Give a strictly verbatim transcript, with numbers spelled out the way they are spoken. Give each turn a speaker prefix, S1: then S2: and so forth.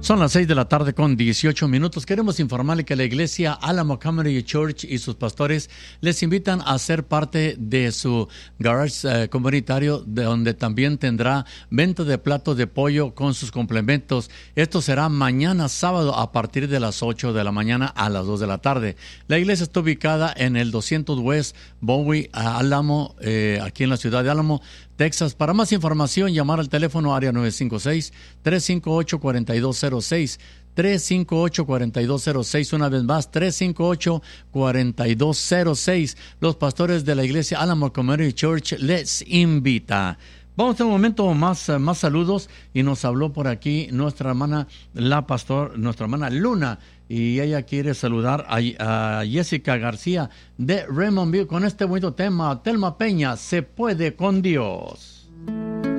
S1: Son las seis de la tarde con dieciocho minutos. Queremos informarle que la iglesia Alamo Community Church y sus pastores les invitan a ser parte de su garage eh, comunitario, de donde también tendrá venta de platos de pollo con sus complementos. Esto será mañana sábado a partir de las ocho de la mañana a las dos de la tarde. La iglesia está ubicada en el doscientos West Bowie, Alamo, eh, aquí en la ciudad de Alamo, Texas. Para más información, llamar al teléfono área nueve cinco seis, tres cinco ocho, cuatro dos cero seis, tres cinco ocho, cuatro dos cero seis, una vez más, tres cinco ocho, cuatro dos cero seis. Los pastores de la iglesia Alamo Community Church les invita. Vamos a un momento más, más saludos, y nos habló por aquí nuestra hermana, la pastor, nuestra hermana Luna, y ella quiere saludar a, a Jessica García de Raymondville con este bonito tema. Telma Peña, Se puede con Dios.